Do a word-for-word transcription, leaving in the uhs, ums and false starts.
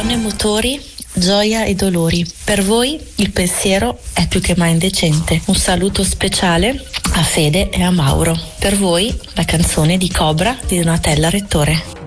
Donne e motori, gioia e dolori. Per voi il pensiero è più che mai indecente. Un saluto speciale a Fede e a Mauro. Per voi la canzone di Cobra di Donatella Rettore.